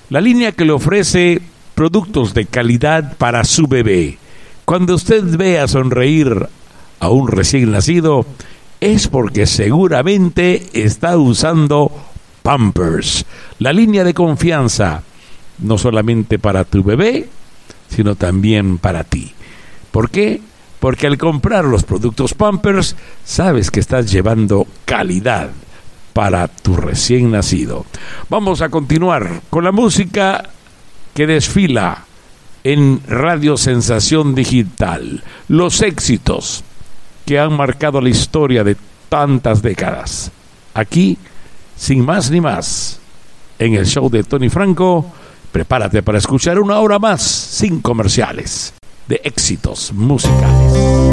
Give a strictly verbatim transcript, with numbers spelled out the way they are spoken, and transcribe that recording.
la línea que le ofrece productos de calidad para su bebé. Cuando usted vea sonreír a un recién nacido, es porque seguramente está usando Pampers, la línea de confianza, no solamente para tu bebé, sino también para ti. ¿Por qué? Porque al comprar los productos Pampers, sabes que estás llevando calidad para tu recién nacido. Vamos a continuar con la música que desfila en Radio Sensación Digital. Los éxitos que han marcado la historia de tantas décadas. Aquí, sin más ni más, en el show de Tony Franco, prepárate para escuchar una hora más sin comerciales de éxitos musicales.